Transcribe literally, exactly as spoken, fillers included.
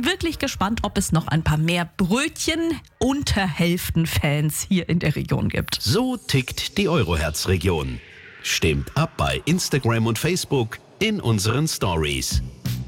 wirklich gespannt, ob es noch ein paar mehr Brötchen-Unterhälften-Fans hier in der Region gibt. So tickt die Euroherz-Region. Stimmt ab bei Instagram und Facebook in unseren Stories.